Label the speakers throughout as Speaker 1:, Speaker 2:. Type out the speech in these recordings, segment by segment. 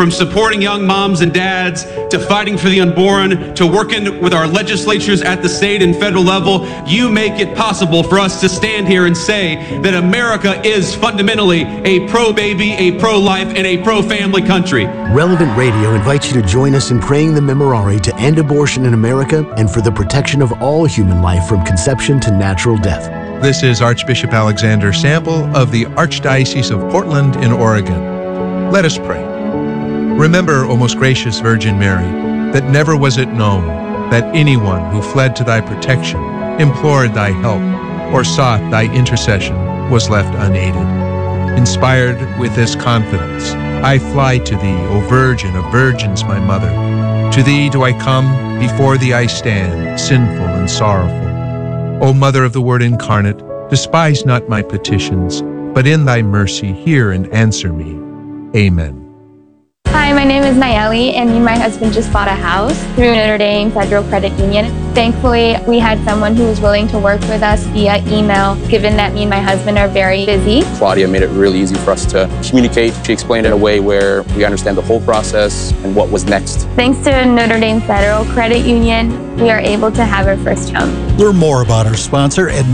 Speaker 1: from supporting young moms and dads, to fighting for the unborn, to working with our legislatures at the state and federal level. You make it possible for us to stand here and say that America is fundamentally a pro-baby, a pro-life, and a pro-family country.
Speaker 2: Relevant Radio invites you to join us in praying the Memorare to end abortion in America and for the protection of all human life from conception to natural death.
Speaker 3: This is Archbishop Alexander Sample of the Archdiocese of Portland in Oregon. Let us pray. Remember, O most gracious Virgin Mary, that never was it known that anyone who fled to thy protection, implored thy help, or sought thy intercession was left unaided. Inspired with this confidence, I fly to thee, O Virgin of Virgins, my Mother. To thee do I come, before thee I stand, sinful and sorrowful. O Mother of the Word incarnate, despise not my petitions, but in thy mercy hear and answer me. Amen.
Speaker 4: Hi, my name is Nayeli, and me and my husband just bought a house through Notre Dame Federal Credit Union. Thankfully, we had someone who was willing to work with us via email, given that me and my husband are very busy.
Speaker 5: Claudia made it really easy for us to communicate. She explained it in a way where we understand the whole process and what was next.
Speaker 4: Thanks to Notre Dame Federal Credit Union, we are able to have our first home.
Speaker 6: Learn more about our sponsor at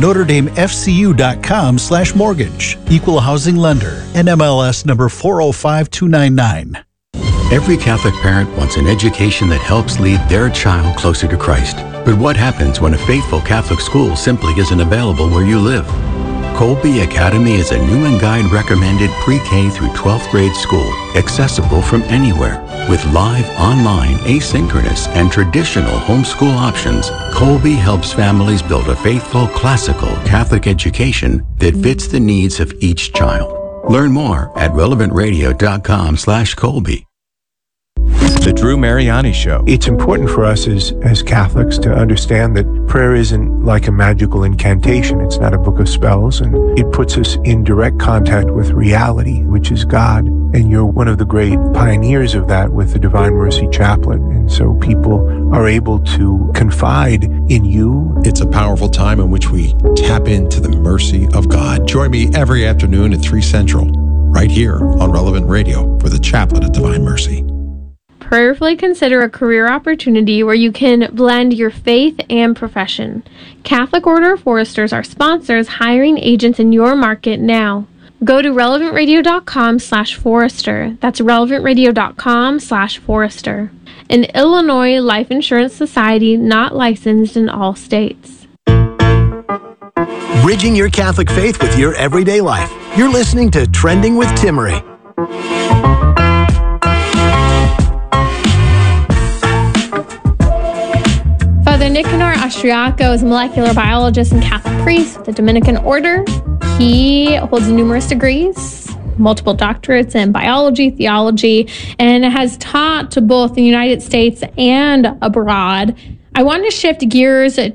Speaker 6: NotreDameFCU.com/mortgage. Equal housing lender. NMLS number 405299.
Speaker 7: Every Catholic parent wants an education that helps lead their child closer to Christ. But what happens when a faithful Catholic school simply isn't available where you live? Colby Academy is a Newman Guide recommended pre-K through 12th grade school, accessible from anywhere. With live, online, asynchronous, and traditional homeschool options, Colby helps families build a faithful, classical Catholic education that fits the needs of each child. Learn more at relevantradio.com/Colby.
Speaker 8: The Drew Mariani Show.
Speaker 9: It's important for us as Catholics to understand that prayer isn't like a magical incantation. It's not a book of spells, and it puts us in direct contact with reality, which is God. And you're one of the great pioneers of that with the Divine Mercy Chaplet. And so people are able to confide in you.
Speaker 8: It's a powerful time in which we tap into the mercy of God. Join me every afternoon at 3 Central, right here on Relevant Radio for the Chaplet of Divine Mercy.
Speaker 10: Prayerfully consider a career opportunity where you can blend your faith and profession. Catholic Order of Foresters are sponsors hiring agents in your market now. Go to relevantradio.com/forester. That's relevantradio.com/forester. An Illinois Life Insurance Society not licensed in all states.
Speaker 2: Bridging your Catholic faith with your everyday life. You're listening to Trending with Timmery.
Speaker 10: Father Nicanor Austriaco is a molecular biologist and Catholic priest with the Dominican Order. He holds numerous degrees, multiple doctorates in biology, theology, and has taught to both the United States and abroad. I want to shift gears to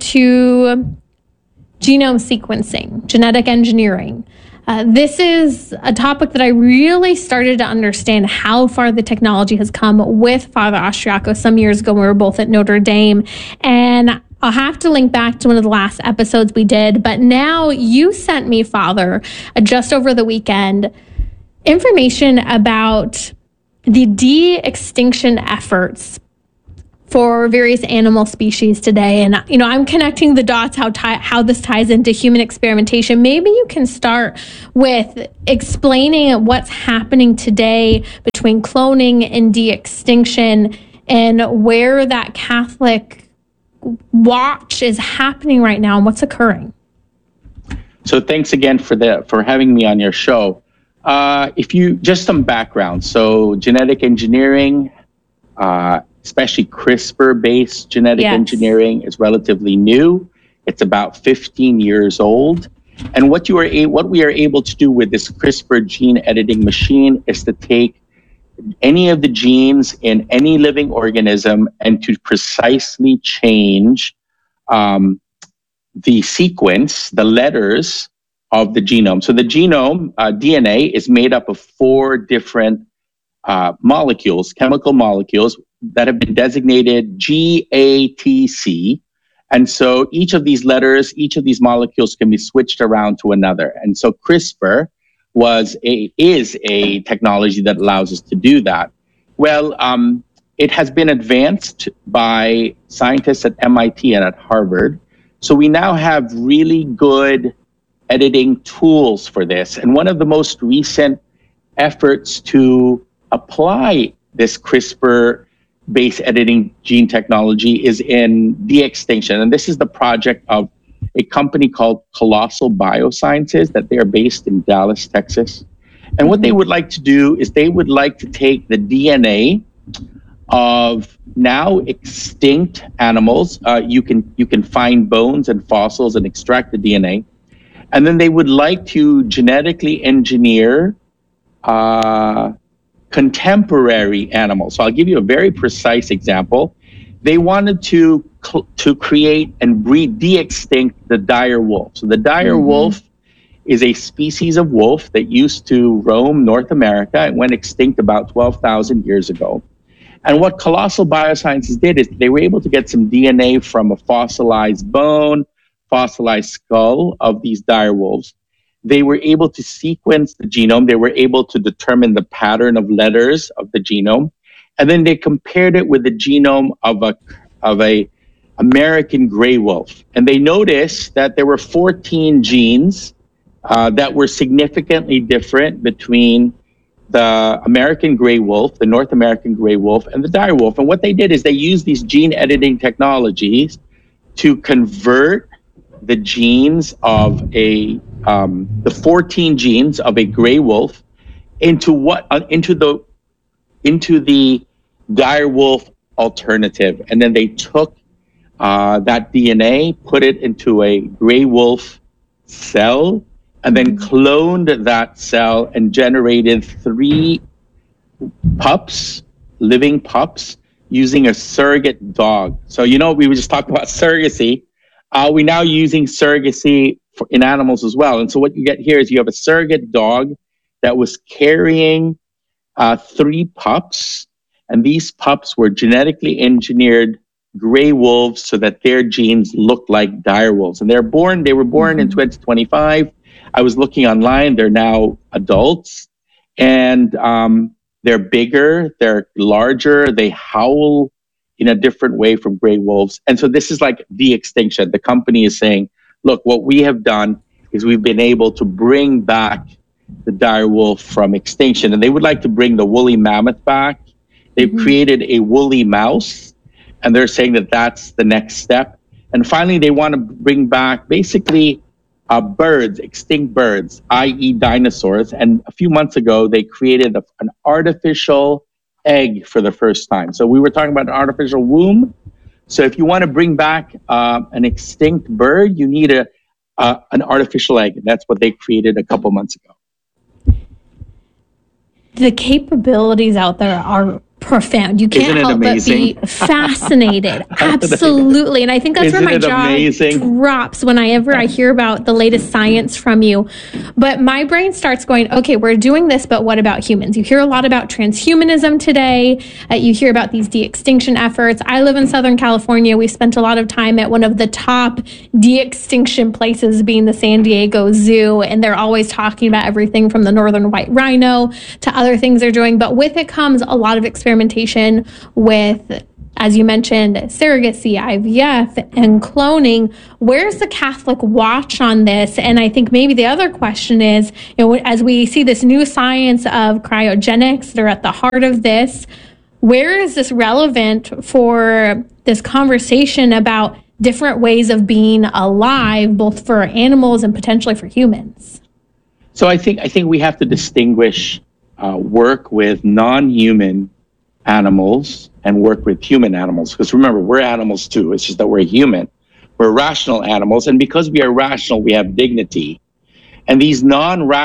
Speaker 10: genome sequencing, genetic engineering. This is a topic that I really started to understand how far the technology has come with Father Austriaco some years ago when we were both at Notre Dame. And I'll have to link back to one of the last episodes we did. But now you sent me, Father, just over the weekend, information about the de-extinction efforts for various animal species today. And, I'm connecting the dots, how this ties into human experimentation. Maybe you can start with explaining what's happening today between cloning and de-extinction and where that Catholic watch is happening right now and what's occurring.
Speaker 11: So thanks again for having me on your show. Just some background. So genetic engineering, especially CRISPR-based genetic engineering, is relatively new. It's about 15 years old. And what we are able to do with this CRISPR gene editing machine is to take any of the genes in any living organism and to precisely change the sequence, the letters of the genome. So the genome, DNA, is made up of 4 different molecules, chemical molecules, that have been designated GATC. And so each of these letters, each of these molecules can be switched around to another. And so CRISPR is a technology that allows us to do that. Well, it has been advanced by scientists at MIT and at Harvard. So we now have really good editing tools for this. And one of the most recent efforts to apply this CRISPR base editing gene technology is in de-extinction. And this is the project of a company called Colossal Biosciences, that they are based in Dallas, Texas. And what they would like to do is they would like to take the DNA of now extinct animals. You can find bones and fossils and extract the DNA. And then they would like to genetically engineer contemporary animals. So I'll give you a very precise example. They wanted to create and breed, de-extinct the dire wolf. So the dire wolf is a species of wolf that used to roam North America. It went extinct about 12,000 years ago. And what Colossal Biosciences did is they were able to get some DNA from a fossilized bone, fossilized skull of these dire wolves. They were able to sequence the genome. They were able to determine the pattern of letters of the genome. And then they compared it with the genome of a American gray wolf. And they noticed that there were 14 genes that were significantly different between the American gray wolf, the North American gray wolf, and the dire wolf. And what they did is they used these gene editing technologies to convert the genes of the 14 genes of a gray wolf into the dire wolf alternative. And then they took that DNA, put it into a gray wolf cell, and then cloned that cell and generated 3 pups, living pups, using a surrogate dog. So, we were just talking about surrogacy. We're now using surrogacy in animals as well. And so what you get here is you have a surrogate dog that was carrying 3 pups, and these pups were genetically engineered gray wolves so that their genes looked like dire wolves. And they were born in 2025. I was looking online, they're now adults, and they're bigger, they're larger, they howl in a different way from gray wolves. And so this is like de-extinction. The company is saying, look, what we have done is we've been able to bring back the dire wolf from extinction. And they would like to bring the woolly mammoth back. They've created a woolly mouse, and they're saying that that's the next step. And finally, they want to bring back basically birds, extinct birds, i.e. dinosaurs. And a few months ago, they created an artificial egg for the first time. So we were talking about an artificial womb. So if you want to bring back an extinct bird, you need an artificial egg. And that's what they created a couple months ago.
Speaker 10: The capabilities out there are profound. You can't help but be fascinated. Absolutely. And I think that's where my jaw drops whenever I hear about the latest science from you. But my brain starts going, okay, we're doing this, but what about humans? You hear a lot about transhumanism today. You hear about these de-extinction efforts. I live in Southern California. We spent a lot of time at one of the top de-extinction places, being the San Diego Zoo. And they're always talking about everything from the northern white rhino to other things they're doing. But with it comes a lot of experimentation with, as you mentioned, surrogacy, IVF, and cloning. Where's the Catholic watch on this? And I think maybe the other question is, as we see this new science of cryogenics, they're at the heart of this. Where is this relevant for this conversation about different ways of being alive, both for animals and potentially for humans?
Speaker 11: So I think we have to distinguish work with non-human animals and work with human animals, because remember, we're animals too. It's just that we're human. We're rational animals, and because we are rational, we have dignity. And these non-rational